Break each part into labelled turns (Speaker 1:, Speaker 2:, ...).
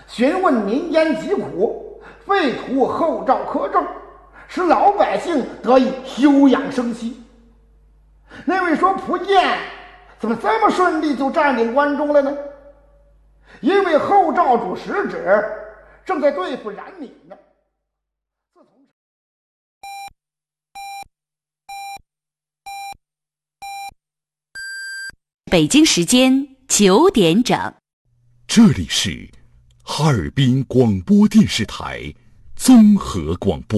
Speaker 1: 询问民间疾苦，废除后诏苛政，使老百姓得以休养生息。那位说蒲剑怎么这么顺利就占领关中了呢？因为后诏主使者正在对付冉闵呢。
Speaker 2: 北京时间9点整，
Speaker 3: 这里是哈尔滨广播电视台综合广播。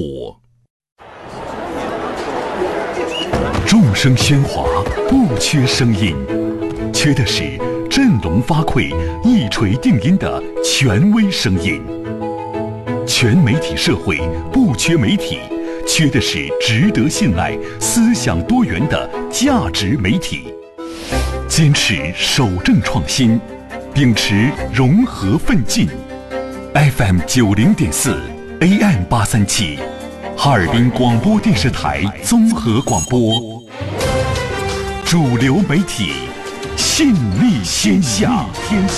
Speaker 3: 众声喧哗，不缺声音，缺的是振聋发聩、一锤定音的权威声音。全媒体社会不缺媒体，缺的是值得信赖、思想多元的价值媒体。坚持守正创新，秉持融合奋进。FM 90.4 AM 837，哈尔滨广播电视台综合广播，主流媒体，信力天下。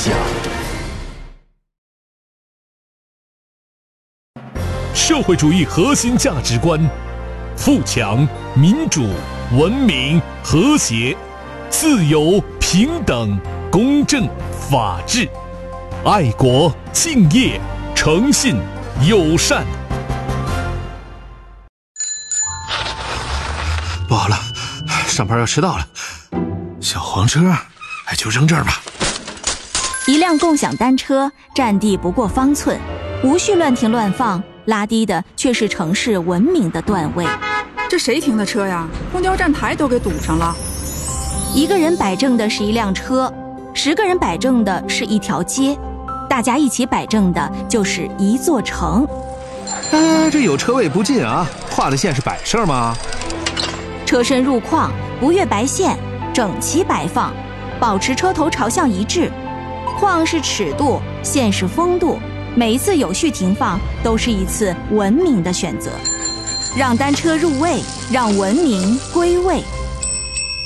Speaker 4: 社会主义核心价值观：富强、民主、文明、和谐。自由、平等、公正、法治，爱国、敬业、诚信、友善。
Speaker 5: 不好了，上班要迟到了。小黄车，就扔这儿吧。
Speaker 2: 一辆共享单车占地不过方寸，无序乱停乱放，拉低的却是城市文明的段位。
Speaker 6: 这谁停的车呀？公交站台都给堵上了。
Speaker 2: 一个人摆正的是一辆车，10个人摆正的是一条街，大家一起摆正的就是一座城。
Speaker 5: 这有车位不进啊，画的线是摆设吗？
Speaker 2: 车身入框，不越白线，整齐摆放，保持车头朝向一致。框是尺度，线是风度，每一次有序停放都是一次文明的选择。让单车入位，让文明归位。